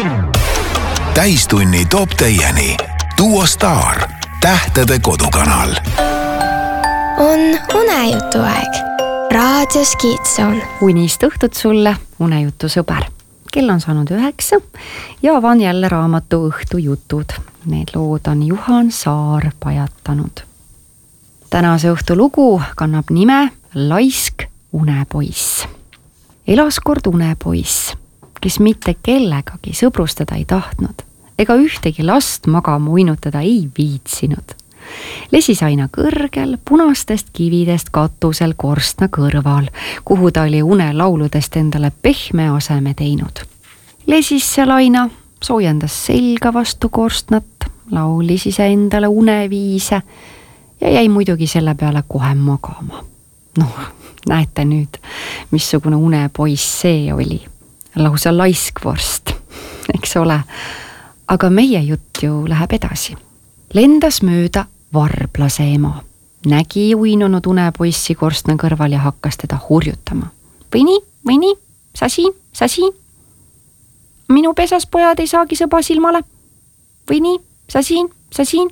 Täistunni toob teieni Duo Star, Tähtede Kodukanal. On unejutu aeg. Raadios Kiitson. Unist õhtut sulle, unejutu sõber. Kell on saanud 9 ja avan jälle raamatu Õhtujutud. Need lood on Juhan Saar pajatanud. Tänase õhtu lugu kannab nime Laisk unepoiss. Elas kord unepoiss, kes mitte kellegagi sõbrustada ei tahtnud ega ühtegi last magama uinutada ei viitsinud. Lesis aina kõrgel punastest kividest katusel korstna kõrval, kuhu ta oli unelauludest endale pehme aseme teinud. Lesis seal aina, soojendas selga vastu korstnat, laulis ise endale uneviise ja jäi muidugi selle peale kohe magama. Näete nüüd, missugune unepoiss see oli. Lausa laiskvorst, eks ole. Aga meie jutt ju läheb edasi. Lendas mööda varblase ema. Nägi uinunud unepoissi korstna kõrval ja hakkas teda hurjutama. Võini, sasi. Minu pesas pojad ei saagi sõba silmale. Võini, sasi.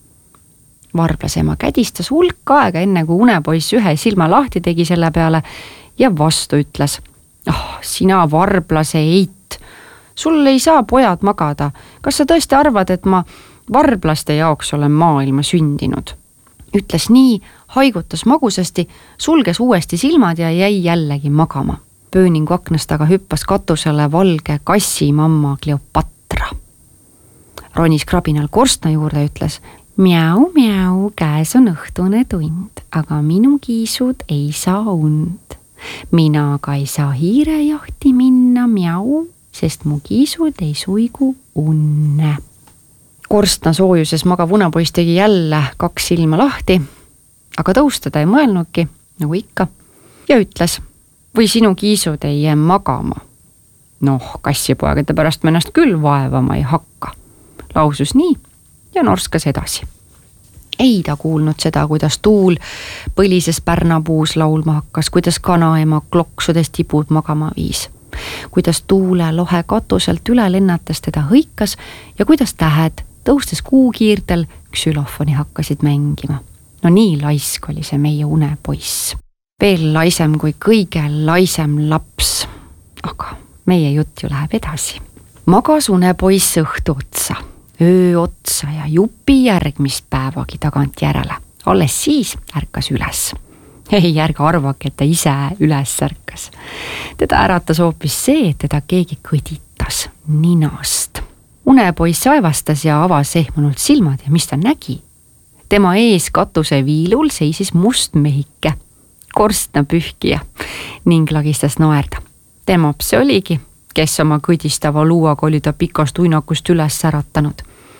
Varblase ema kädistas hulk aega enne, kui unepoiss ühe silma lahti tegi selle peale ja vastu ütles. Sina varblase eit. Sul ei saa pojad magada. Kas sa tõesti arvad, et ma varblaste jaoks olen maailma sündinud? Ütles nii, haigutas magusasti, sulges uuesti silmad ja jäi jällegi magama. Pööningu aknast aga hüppas katusele valge kassimamma Kleopatra. Ronis krabinal korstna juurde ütles, miau, käes on õhtune tund, aga minu kiisud ei saa und. Mina aga ei saa hiirejahti minna, miau, sest mu kiisud ei suigu unne. Korstna soojuses magav unepoiss tegi jälle 2 silma lahti, aga tõustada ei mõelnudki, nagu ikka, ja ütles, või sinu kiisud ei jää magama. Kassipoegade pärast ma ennast küll vaevama ei hakka. Lausus nii ja norskas edasi. Ei ta kuulnud seda, kuidas tuul põlises pärnapuus laulma hakkas, kuidas kanaema kloksudes tibud magama viis, kuidas tuule lohe katuselt üle lennates teda hõikas ja kuidas tähed tõustes kuukiirtel ksülofoni hakkasid mängima. Nii laisk oli see meie unepoiss. Veel laisem kui kõige laisem laps. Aga meie jutt ju läheb edasi. Magas unepoiss õhtu otsa, öö otsa ja jupi järgmist päevagi tagant järele. Alles siis ärkas üles. Ei, ärge arvake, et ta ise üles ärkas. Teda äratas hoopis see, et teda keegi kõditas ninast. Unepoiss aevastas ja avas ehmunult silmad ja mis ta nägi? Tema ees katuse viilul seisis must mehike, korstna pühkija ning lagistas naerda. Temap see oligi, kes oma kõdistava luuaga oli ta pikast uinakust üles äratanud.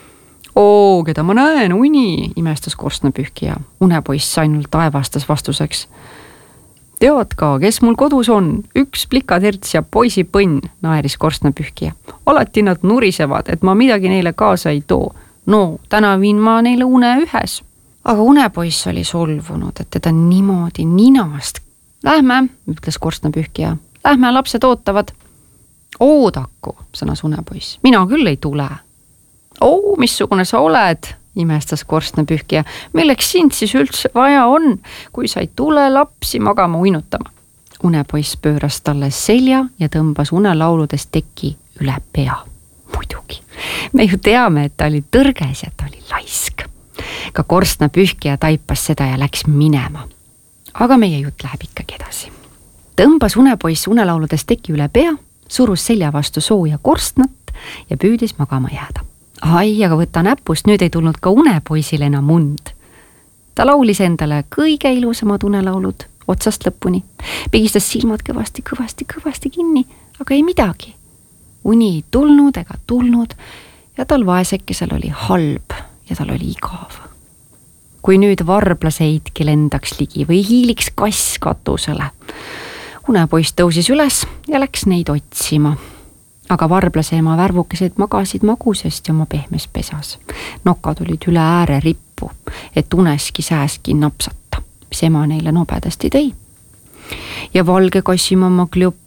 Keda ma näen, uni, imestas korstna pühkija. Unepoiss ainult aevastas vastuseks. Tead ka, kes mul kodus on? 1 plikaterts ja poisi põnn, naeris korstna pühkija. Alati nad nurisevad, et ma midagi neile kaasa ei too. Täna viin ma neile une ühes. Aga unepoiss oli solvunud, et teda niimoodi ninast. Lähme, ütles korstna pühkija. Lähme, lapsed ootavad. Oodaku, sõnas unepoiss. Mina küll ei tule. Missugune sa oled, imestas korstna pühkija. Milleks sind siis üldse vaja on, kui sa ei tule lapsi magama uinutama? Unepoiss pööras talle selja ja tõmbas unelauludes teki üle pea. Muidugi. Me ju teame, et ta oli tõrges ja ta oli laisk. Ka korstna pühkija taipas seda ja läks minema. Aga meie jutt läheb ikkagi edasi. Tõmbas unepoiss unelauludes teki üle pea, surus selja vastu sooja korstnat ja püüdis magama jääda. Aga võta näpust, nüüd ei tulnud ka unepoisil enam und. Ta laulis endale kõige ilusamad unelaulud otsast lõpuni. Pigistas silmad kõvasti kinni, aga ei midagi. Uni ei tulnud ega tulnud ja tal vaesekesel oli halb ja tal oli igav. Kui nüüd varblase eitki lendaks ligi või hiiliks kass katusele. Unepoiss tõusis üles ja läks neid otsima. Aga varblase ema värvukesed magasid magusest oma pehmes pesas. Nokad olid üle ääre rippu, et uneski sääski napsata, mis ema neile nobedasti tõi. Ja valge kassimamma Kleopatra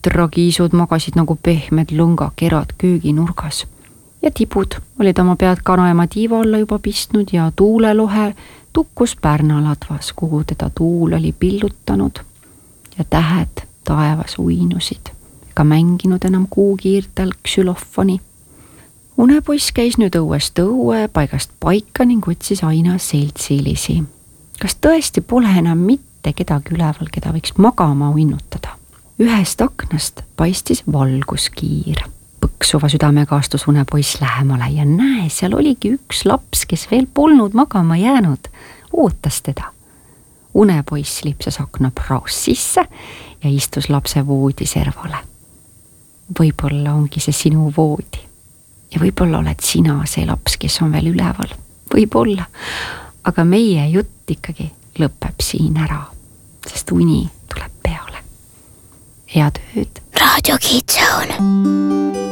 põtrakiisud magasid nagu pehmed lõngakerad kööginurgas ja tibud olid oma pead kanaema tiiva alla juba pistnud ja tuulelohe tukkus pärnaladvas, kuhu teda tuul oli pillutanud ja tähed taevas uinusid ega mänginud enam kuukiirtel ksülofoni. Unepoiss käis nüüd õuest õue, paigast paika ning otsis aina seltsilisi. Kas tõesti pole enam mitte kedagi üleval, keda võiks magama uinutada? Ühest aknast paistis valguskiir. Põksuva südamega astus unepoiss lähemale ja näe, seal oligi üks laps, kes veel polnud magama jäänud, ootas teda. Unepoiss lipsas akna praos sisse ja istus lapse voodi servale. Võib-olla ongi see sinu voodi ja võib-olla oled sina see laps, kes on veel üleval. Võib-olla, aga meie jutt ikkagi lõpeb siin ära, sest uni tuleb peale. Head ööd. Raadio Kids Zone.